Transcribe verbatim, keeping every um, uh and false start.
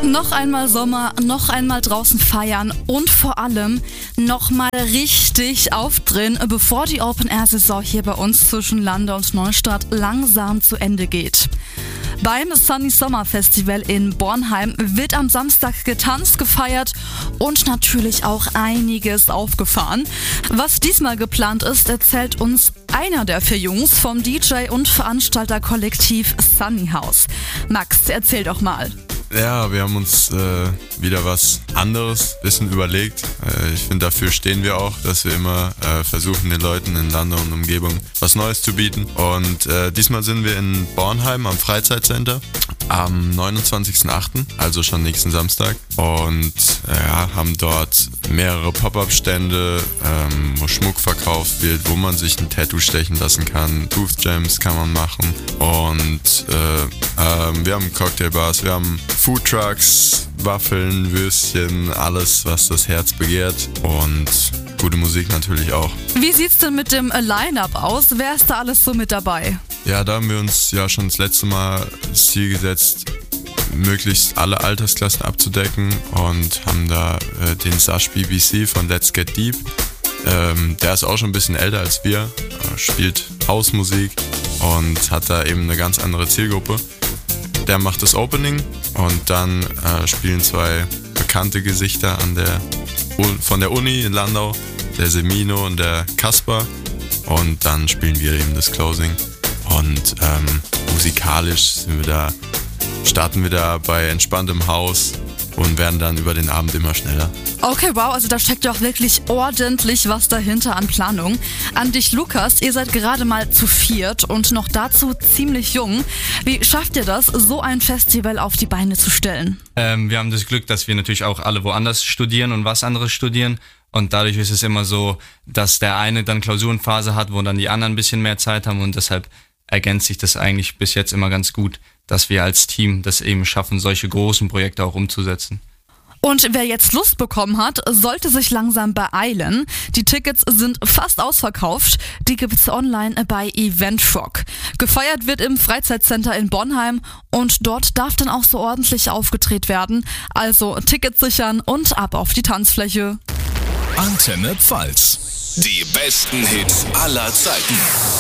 Noch einmal Sommer, noch einmal draußen feiern und vor allem noch mal richtig aufdrehen, bevor die Open-Air-Saison hier bei uns zwischen Lande und Neustadt langsam zu Ende geht. Beim Sunny Summer Festival in Bornheim wird am Samstag getanzt, gefeiert und natürlich auch einiges aufgefahren. Was diesmal geplant ist, erzählt uns einer der vier Jungs vom D J- und Veranstalterkollektiv Sunny House. Max, erzähl doch mal. Ja, wir haben uns äh, wieder was anderes bisschen überlegt. Äh, ich finde, dafür stehen wir auch, dass wir immer äh, versuchen, den Leuten in Lande und Umgebung was Neues zu bieten. Und äh, diesmal sind wir in Bornheim am Freizeitcenter am neunundzwanzigsten achten, also schon nächsten Samstag. Und äh, ja, haben dort mehrere Pop-Up-Stände, ähm, wo Schmuck verkauft wird, wo man sich ein Tattoo stechen lassen kann. Tooth Jams kann man machen. Und äh, äh, wir haben Cocktailbars, wir haben Foodtrucks, Waffeln, Würstchen, alles, was das Herz begehrt und gute Musik natürlich auch. Wie sieht's denn mit dem Line-Up aus? Wer ist da alles so mit dabei? Ja, da haben wir uns ja schon das letzte Mal das Ziel gesetzt, möglichst alle Altersklassen abzudecken und haben da äh, den Sash B B C von Let's Get Deep. Ähm, der ist auch schon ein bisschen älter als wir, äh, spielt Hausmusik und hat da eben eine ganz andere Zielgruppe. Der macht das Opening und dann äh, spielen zwei bekannte Gesichter an der von der Uni in Landau, der Semino und der Kasper, und dann spielen wir eben das Closing und ähm, musikalisch sind wir da, starten wir da bei entspanntem Haus und werden dann über den Abend immer schneller. Okay, wow, also da steckt ja auch wirklich ordentlich was dahinter an Planung. An dich, Lukas, ihr seid gerade mal zu viert und noch dazu ziemlich jung. Wie schafft ihr das, so ein Festival auf die Beine zu stellen? Ähm, wir haben das Glück, dass wir natürlich auch alle woanders studieren und was anderes studieren. Und dadurch ist es immer so, dass der eine dann Klausurenphase hat, wo dann die anderen ein bisschen mehr Zeit haben, und deshalb ergänzt sich das eigentlich bis jetzt immer ganz gut, dass wir als Team das eben schaffen, solche großen Projekte auch umzusetzen. Und wer jetzt Lust bekommen hat, sollte sich langsam beeilen. Die Tickets sind fast ausverkauft. Die gibt's online bei Eventfrog. Gefeiert wird im Freizeitcenter in Bornheim und dort darf dann auch so ordentlich aufgedreht werden. Also Tickets sichern und ab auf die Tanzfläche. Antenne Pfalz. Die besten Hits aller Zeiten.